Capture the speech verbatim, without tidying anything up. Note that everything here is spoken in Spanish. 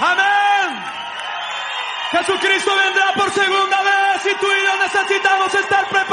Amén. Jesucristo vendrá por segunda vez y tú y yo necesitamos estar preparados.